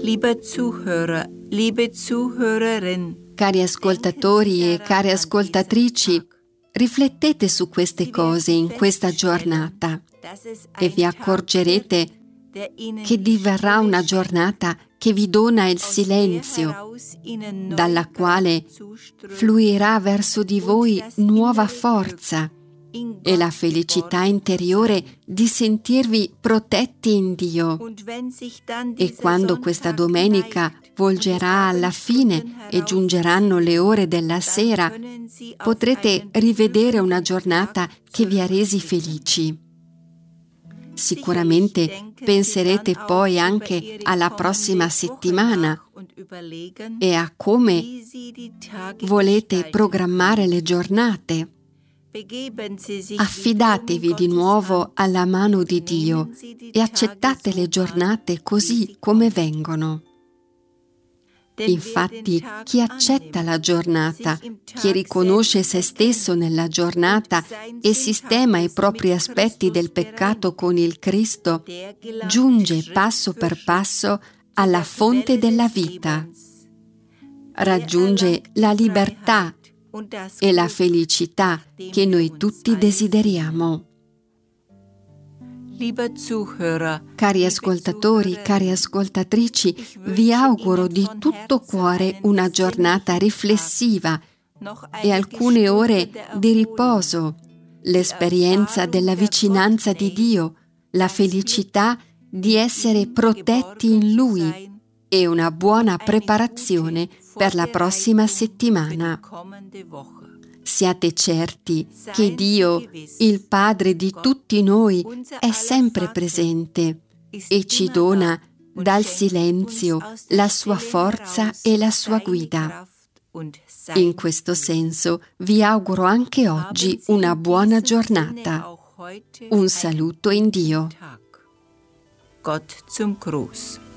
Lieber Zuhörer, liebe Zuhörerin. Cari ascoltatori e care ascoltatrici, riflettete su queste cose in questa giornata e vi accorgerete che diverrà una giornata che vi dona il silenzio, dalla quale fluirà verso di voi nuova forza e la felicità interiore di sentirvi protetti in Dio. E quando questa domenica volgerà alla fine e giungeranno le ore della sera, potrete rivedere una giornata che vi ha resi felici. Sicuramente penserete poi anche alla prossima settimana e a come volete programmare le giornate. Affidatevi di nuovo alla mano di Dio e accettate le giornate così come vengono. Infatti, chi accetta la giornata, chi riconosce se stesso nella giornata e sistema i propri aspetti del peccato con il Cristo, giunge passo per passo alla fonte della vita. Raggiunge la libertà e la felicità che noi tutti desideriamo. Cari ascoltatori, cari ascoltatrici, vi auguro di tutto cuore una giornata riflessiva e alcune ore di riposo, l'esperienza della vicinanza di Dio, la felicità di essere protetti in Lui e una buona preparazione per la prossima settimana. Siate certi che Dio, il Padre di tutti noi, è sempre presente e ci dona dal silenzio la sua forza e la sua guida. In questo senso vi auguro anche oggi una buona giornata. Un saluto in Dio. Gott zum Gruß.